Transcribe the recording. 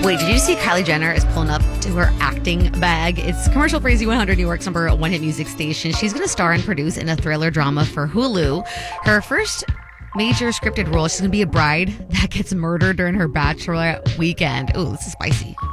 Wait, did you see Kylie Jenner is pulling up to her acting bag? It's commercial for Z 100, New York's number one hit music station. She's going to star and produce in a thriller drama for Hulu. Her first major scripted role, she's going to be a bride that gets murdered during her bachelorette weekend. Ooh, this is spicy.